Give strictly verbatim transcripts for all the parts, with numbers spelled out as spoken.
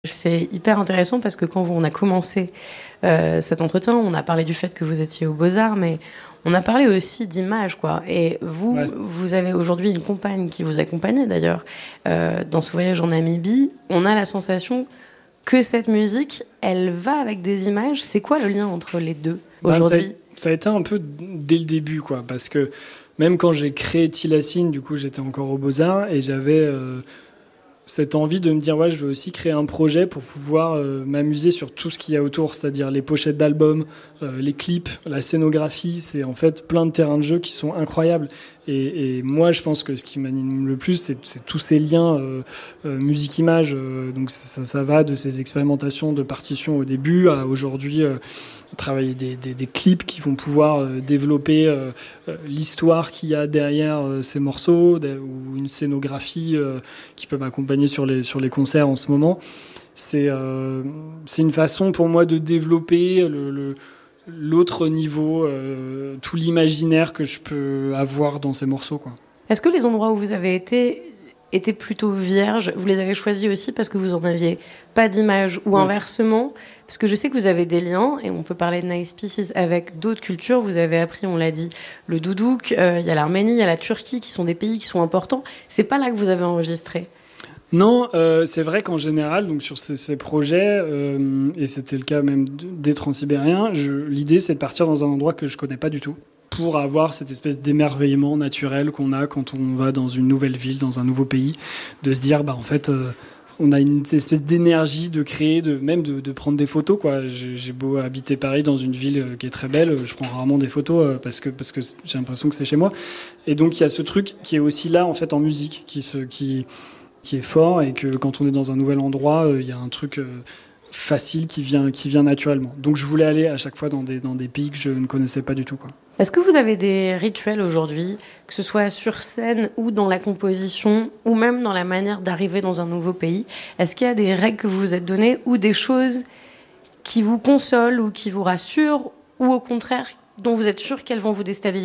C'est hyper intéressant parce que quand on a commencé euh, cet entretien, on a parlé du fait que vous étiez aux Beaux-Arts, mais on a parlé aussi d'image, quoi. Et vous, ouais. vous avez aujourd'hui une compagne qui vous accompagne d'ailleurs euh, dans ce voyage en Namibie. On a la sensation que cette musique, elle va avec des images. C'est quoi le lien entre les deux aujourd'hui ? bah, ça, a, ça a été un peu dès le début, quoi, parce que même quand j'ai créé Tilassine, du coup, j'étais encore aux Beaux-Arts et j'avais euh, cette envie de me dire ouais, je veux aussi créer un projet pour pouvoir euh, m'amuser sur tout ce qu'il y a autour, c'est-à-dire les pochettes d'albums, euh, les clips, la scénographie. C'est en fait plein de terrains de jeu qui sont incroyables. Et, et moi, je pense que ce qui m'anime le plus, c'est, c'est tous ces liens euh, euh, musique-image. Euh, donc ça, ça va de ces expérimentations de partitions au début à aujourd'hui euh, travailler des, des, des clips qui vont pouvoir euh, développer euh, euh, l'histoire qu'il y a derrière euh, ces morceaux des, ou une scénographie euh, qui peuvent accompagner sur les, sur les concerts en ce moment. C'est, euh, c'est une façon pour moi de développer le, le l'autre niveau, euh, tout l'imaginaire que je peux avoir dans ces morceaux, quoi. Est-ce que les endroits où vous avez été étaient plutôt vierges ? Vous les avez choisis aussi parce que vous n'en aviez pas d'image ou ouais. inversement ? Parce que je sais que vous avez des liens, et on peut parler de Nice Pieces avec d'autres cultures. Vous avez appris, on l'a dit, le doudouk, il euh, y a l'Arménie, il y a la Turquie, qui sont des pays qui sont importants. C'est pas là que vous avez enregistré ? Non, euh, c'est vrai qu'en général, donc sur ces, ces projets, euh, et c'était le cas même des Transsibériens, je, l'idée c'est de partir dans un endroit que je connais pas du tout, pour avoir cette espèce d'émerveillement naturel qu'on a quand on va dans une nouvelle ville, dans un nouveau pays, de se dire bah en fait euh, on a une espèce d'énergie de créer, de même de, de prendre des photos, quoi. J'ai, j'ai beau habiter Paris dans une ville qui est très belle, je prends rarement des photos parce que parce que j'ai l'impression que c'est chez moi. Et donc il y a ce truc qui est aussi là en fait en musique, qui se qui qui est fort, et que quand on est dans un nouvel endroit, il euh, y a un truc euh, facile qui vient, qui vient naturellement. Donc je voulais aller à chaque fois dans des, dans des pays que je ne connaissais pas du tout, quoi. Est-ce que vous avez des rituels aujourd'hui, que ce soit sur scène ou dans la composition, ou même dans la manière d'arriver dans un nouveau pays ? Est-ce qu'il y a des règles que vous vous êtes données, ou des choses qui vous consolent ou qui vous rassurent, ou au contraire, dont vous êtes sûr qu'elles vont vous déstabiliser ?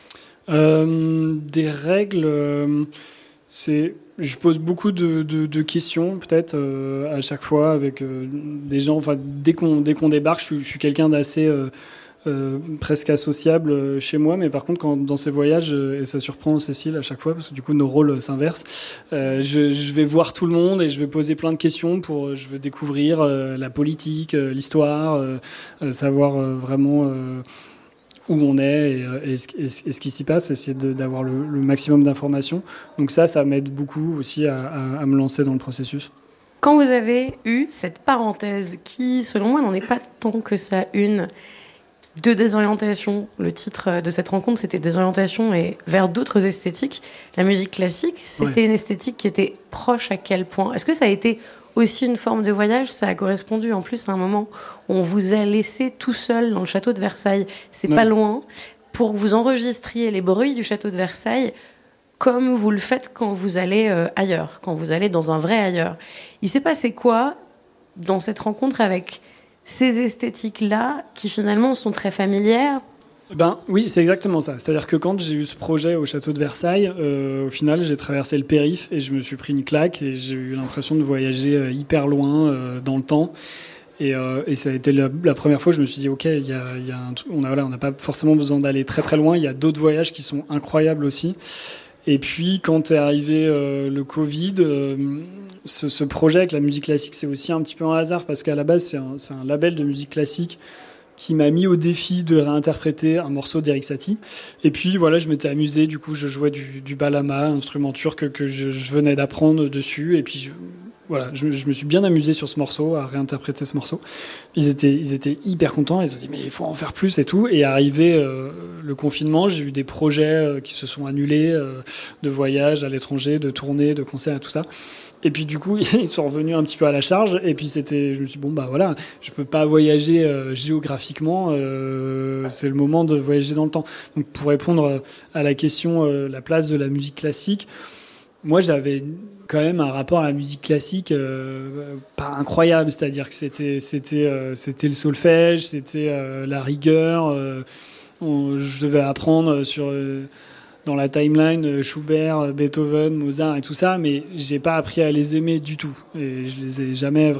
euh, Des règles... Euh, c'est... Je pose beaucoup de, de, de questions, peut-être, euh, à chaque fois, avec euh, des gens. Enfin, dès qu'on, dès qu'on débarque, je suis, je suis quelqu'un d'assez euh, euh, presque associable euh, chez moi. Mais par contre, quand, dans ces voyages, euh, et ça surprend Cécile à chaque fois, parce que du coup, nos rôles s'inversent, euh, je, je vais voir tout le monde et je vais poser plein de questions. Pour, je veux découvrir euh, la politique, euh, l'histoire, euh, euh, savoir euh, vraiment... Euh, où on est et, et, ce, et, ce, et ce qui s'y passe, essayer de, d'avoir le, le maximum d'informations. Donc ça, ça m'aide beaucoup aussi à, à, à me lancer dans le processus. Quand vous avez eu cette parenthèse qui, selon moi, n'en est pas tant que ça une, de désorientation, le titre de cette rencontre, c'était désorientation et vers d'autres esthétiques. La musique classique, c'était ouais. une esthétique qui était proche à quel point ? Est-ce que ça a été aussi une forme de voyage ? Ça a correspondu en plus à un moment où on vous a laissé tout seul dans le château de Versailles. C'est ouais. pas loin. Pour que vous enregistriez les bruits du château de Versailles comme vous le faites quand vous allez euh, ailleurs, quand vous allez dans un vrai ailleurs. Il s'est passé quoi dans cette rencontre avec ces esthétiques-là qui finalement sont très familières ? Ben oui, c'est exactement ça. C'est-à-dire que quand j'ai eu ce projet au château de Versailles, euh, au final, j'ai traversé le périph' et je me suis pris une claque et j'ai eu l'impression de voyager euh, hyper loin euh, dans le temps. Et, euh, et ça a été la, la première fois que je me suis dit, ok, il y a, y a un truc, on a, voilà, on n'a pas forcément besoin d'aller très très loin. Il y a d'autres voyages qui sont incroyables aussi. Et puis quand est arrivé euh, le Covid, euh, ce, ce projet avec la musique classique, c'est aussi un petit peu un hasard parce qu'à la base, c'est un, c'est un label de musique classique qui m'a mis au défi de réinterpréter un morceau d'Erik Satie. Et puis voilà, je m'étais amusé, du coup je jouais du, du balama, un instrument turc que je, je venais d'apprendre dessus, et puis je, voilà, je, je me suis bien amusé sur ce morceau, à réinterpréter ce morceau. Ils étaient, ils étaient hyper contents, ils se sont dit mais il faut en faire plus et tout. Et arrivé euh, le confinement, j'ai eu des projets euh, qui se sont annulés, euh, de voyages à l'étranger, de tournées, de concerts et tout ça. Et puis du coup, ils sont revenus un petit peu à la charge. Et puis c'était, je me suis dit, bon bah voilà, je peux pas voyager euh, géographiquement. Euh, c'est le moment de voyager dans le temps. Donc pour répondre à la question, euh, la place de la musique classique, moi j'avais quand même un rapport à la musique classique euh, pas incroyable. C'est-à-dire que c'était, c'était, euh, c'était le solfège, c'était euh, la rigueur. Euh, on, je devais apprendre sur euh, dans la timeline Schubert, Beethoven, Mozart et tout ça, mais j'ai pas appris à les aimer du tout. Et je les ai jamais